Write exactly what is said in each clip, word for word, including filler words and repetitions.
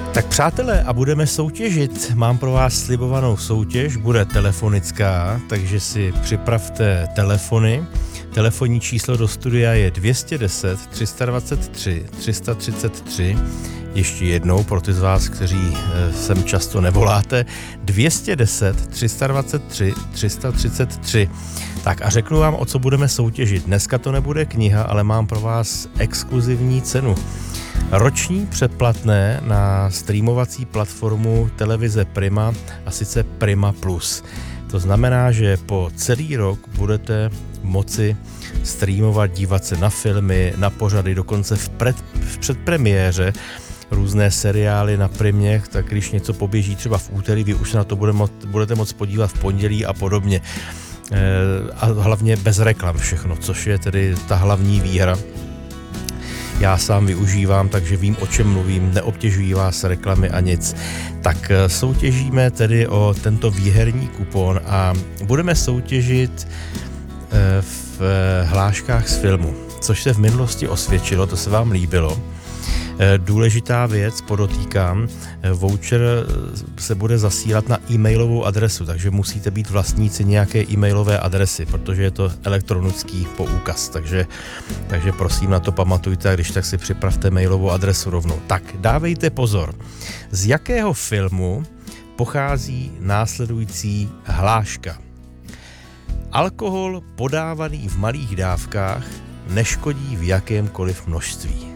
Tak přátelé, a budeme soutěžit. Mám pro vás slibovanou soutěž, bude telefonická, takže si připravte telefony. Telefonní číslo do studia je dvě stě deset, tři sta dvacet tři, tři sta třicet tři. Ještě jednou pro ty z vás, kteří sem často nevoláte. dvě stě deset, tři sta dvacet tři, tři sta třicet tři. Tak a řeknu vám, o co budeme soutěžit. Dneska to nebude kniha, ale mám pro vás exkluzivní cenu. Roční předplatné na streamovací platformu televize Prima, a sice Prima Plus. To znamená, že po celý rok budete moci streamovat, dívat se na filmy, na pořady, dokonce v, pred, v předpremiéře různé seriály na Primě, tak když něco poběží třeba v úterý, vy už se na to bude mo- budete moct podívat v pondělí a podobně. E, a hlavně bez reklam všechno, což je tedy ta hlavní výhra. Já sám využívám, takže vím, o čem mluvím, neobtěžují vás reklamy a nic. Tak soutěžíme tedy o tento výherní kupon a budeme soutěžit v hláškách z filmu, což se v minulosti osvědčilo, to se vám líbilo. Důležitá věc, podotýkám, voucher se bude zasílat na e-mailovou adresu, takže musíte být vlastníci nějaké e-mailové adresy, protože je to elektronický poukaz, takže, takže prosím na to pamatujte a když tak si připravte mailovou adresu rovnou. Tak dávejte pozor, z jakého filmu pochází následující hláška? Alkohol podávaný v malých dávkách neškodí v jakémkoliv množství.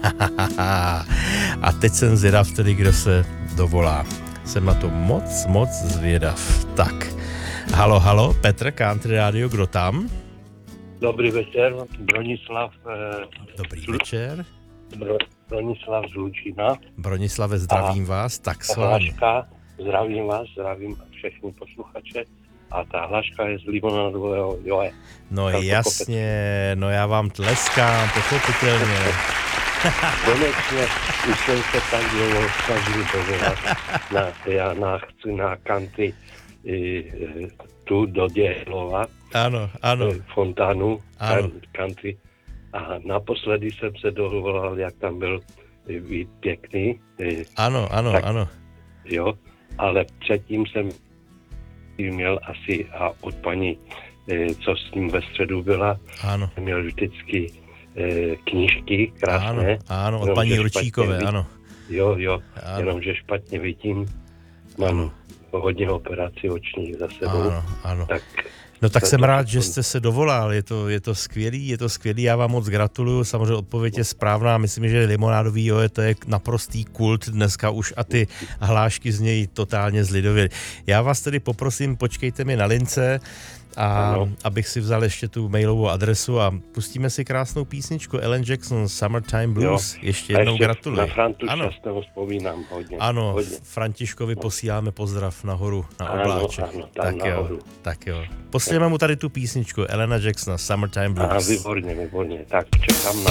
A teď jsem zvědav tedy, kdo se dovolá. Jsem na to moc, moc zvědav. Tak, halo, halo, Petr, Country Radio, kdo tam? Dobrý večer, Bronislav. Eh, Dobrý Zlu... večer. Bro... Bronislav z Lučína. Bronislave, zdravím a vás, tak s vámi. Zdravím vás, zdravím všechny posluchače. A ta hláška je z limonárového Joe. No jasně, no já vám tleskám, pochopitelně. Konečně už jsem se tak dlouho snažil dovolat na, já na, chci na country e, tu do Dělova. Ano, ano. Fontánu, ano. Country. A naposledy jsem se dovolal, jak tam byl e, pěkný. E, ano, ano, tak, ano. Jo, ale předtím jsem měl asi a od paní, co s ním ve středu byla, ano. Měl vždycky eh, knížky krásné. Ano, ano, od paní Ručíkové, ano. Jo, jo, ano. Jenomže špatně vidím. Mám ano. hodně operací očních za sebou. Ano, ano. Tak, no tak jsem to, rád, že jste se dovolal, je to, je to skvělý, je to skvělý, já vám moc gratuluju, samozřejmě odpověď je správná, myslím, že limonádový Joe, to je naprostý kult dneska už a ty hlášky z něj totálně zlidověly. Já vás tedy poprosím, počkejte mi na lince, a ano. abych si vzal ještě tu mailovou adresu a pustíme si krásnou písničku Alan Jackson, Summertime Blues. Jo. Ještě jednou ještě gratuluji. Na Frantu často vzpomínám hodně. Ano, hodně. Františkovi posíláme pozdrav nahoru na ano, obláček. Ano, tak nahoru. jo, tak jo. Posíláme mu tady tu písničku Alana Jacksona, Summertime Blues. Aha, výborně, výborně. Tak čekám na